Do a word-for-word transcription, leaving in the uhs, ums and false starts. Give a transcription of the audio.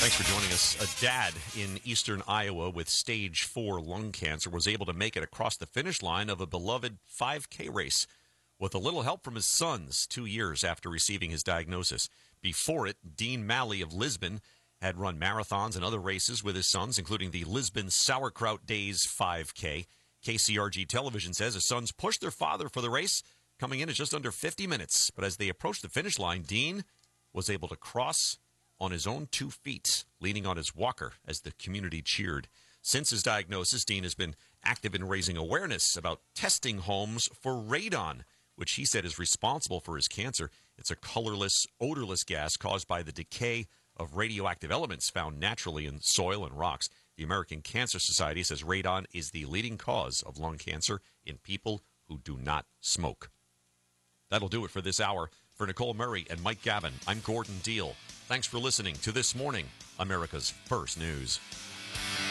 Thanks for joining us. A dad in eastern Iowa with stage four lung cancer was able to make it across the finish line of a beloved five K race with a little help from his sons two years after receiving his diagnosis. Before it, Dean Malley of Lisbon had run marathons and other races with his sons, including the Lisbon Sauerkraut Days five K. K C R G Television says his sons pushed their father for the race, coming in at just under fifty minutes. But as they approached the finish line, Dean was able to cross on his own two feet, leaning on his walker as the community cheered. Since his diagnosis, Dean has been active in raising awareness about testing homes for radon, which he said is responsible for his cancer. It's a colorless, odorless gas caused by the decay of radioactive elements found naturally in soil and rocks. The American Cancer Society says radon is the leading cause of lung cancer in people who do not smoke. That'll do it for this hour. For Nicole Murray and Mike Gavin, I'm Gordon Deal. Thanks for listening to This Morning, America's First News.